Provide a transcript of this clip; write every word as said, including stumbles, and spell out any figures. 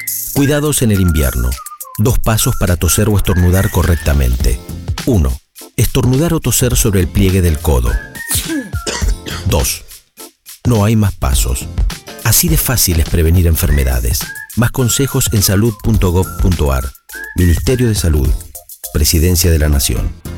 Cuidados en el invierno. Dos pasos para toser o estornudar correctamente. uno. Estornudar o toser sobre el pliegue del codo. dos. No hay más pasos. Así de fácil es prevenir enfermedades. Más consejos en salud punto gov punto ar. Ministerio de Salud. Presidencia de la Nación.